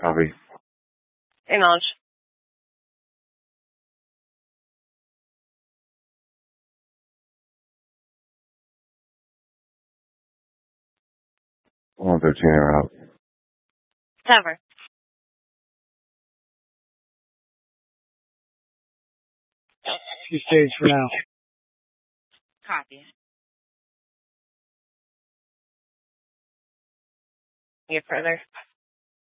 Copy. Acknowledge. One 13 are out. Cover. Two stage for now. Copy. Get further.